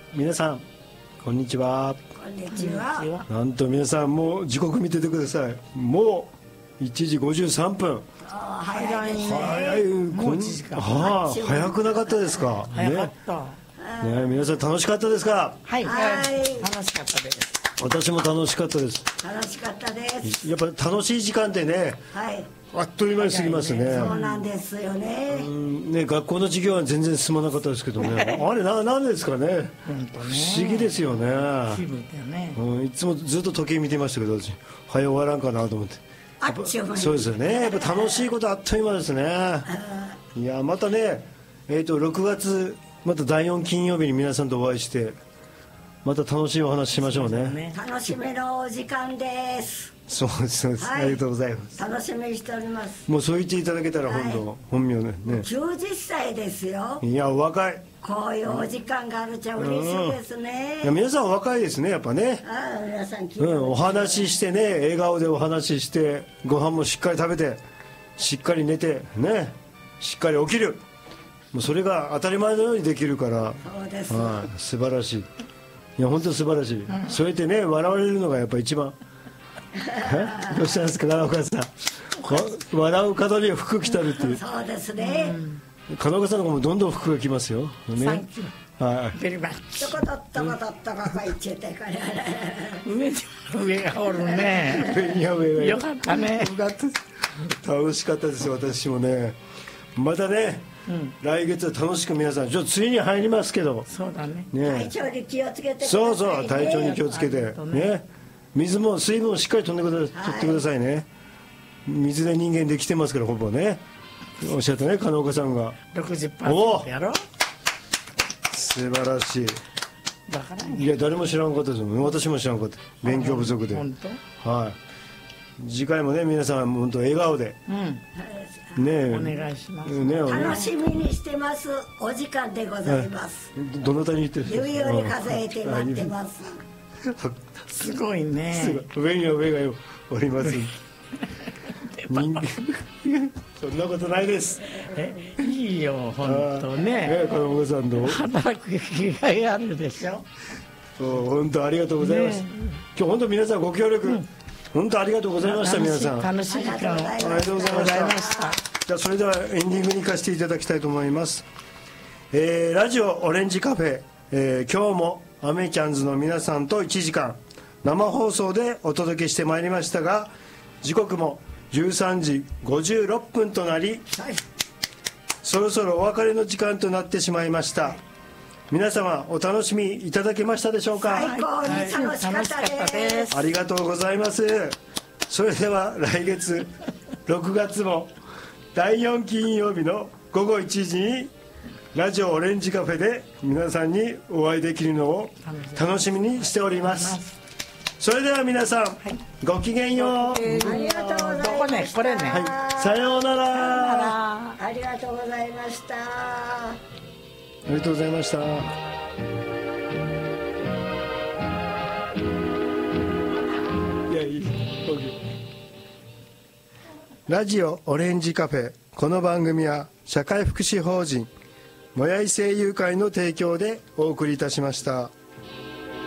皆さんこんにちは。 こんにちは。 なんと皆さんもう時刻見ててください。もう1時53分。 早いですね。 早い。 もう1時間。 早くなかったですか。 早かった。 ね、皆さん楽しかったですか。 はい、楽しかったです。 私も楽しかったです。 楽しかったです。 やっぱ楽しい時間ってね、 はい、 あっという間に過ぎますね。 そうなんですよね。 ね、学校の授業は全然進まなかったですけどね。あれなんですかね。不思議ですよね。 気分だよね。 いつもずっと時計見てましたけど、私早終わらんかなと思って。 あっちゅう間に。 そうですよね。やっぱ楽しいことあっという間ですね。いやまたね、6月また第4金曜日に皆さんとお会いして。また楽しいお話しましょうね。 楽しみのお時間です。 そうです、はい、ありがとうございます。 楽しみにしております。 もうそう言っていただけたら本当、本名ね。 90歳ですよ。 いや若い。 こういうお時間があるちゃ嬉しいですね。 いや皆さん若いですねやっぱね。 皆さんお話ししてね、笑顔でお話しして、ご飯もしっかり食べて、しっかり寝てね、しっかり起きる。もうそれが当たり前のようにできるから。 そうです。 素晴らしい。いや本当素晴らしい、そうやってね笑われるのがやっぱ一番どうしたんですか金岡さん。笑う角には服着たるっていう。 そうですね。 金岡さんの方もどんどん服が着ますよね。 サンキュー。はい。ベリバッチ。 どこだったかだったか言っちゃってから上がおるね。 上がよかったね。 楽しかったですよ私もね。またね、来月は楽しく皆さん、ちょっと梅雨に入りますけど、 そうだね。 体調に気をつけてくださいね。 そうそう、体調に気をつけてね。水も水分をしっかり取ってくださいね。水で人間できてますからほぼね。おっしゃったね金岡さんが。 60%やろ。 素晴らしい。 だからいや誰も知らんかったですもん。私も知らんかった。勉強不足で。 本当。 はい。次回もね皆さん本当笑顔で。ね、 お願いします。 楽しみにしてますお時間でございます。 どなたに言ってる？ 指折り数えて待ってます。 すごいね。 上には上がおります。人間そんなことないです。 いいよ本当ね。 金岡さんの働く気概あるでしょ。 本当ありがとうございます。今日本当皆さんご協力。本当ありがとうございました皆さん。 楽しい時間をありがとうございました。じゃあそれではエンディングに行かせていただきたいと思います。ラジオオレンジカフェ、今日もアメちゃんズの皆さんと1時間生放送でお届けしてまいりましたが、時刻も13時56分となり、そろそろお別れの時間となってしまいました。皆様お楽しみいただけましたでしょうか。 最高に楽しかったです。 ありがとうございます。それでは来月6月も第4金曜日の午後1時にラジオオレンジカフェで皆さんにお会いできるのを楽しみにしております。それでは皆さん、ごきげんよう。 ありがとうございました。 これね、 さようなら。 ありがとうございました。 ありがとうございました。ラジオオレンジカフェ、この番組は社会福祉法人もやい声優会の提供でお送りいたしました。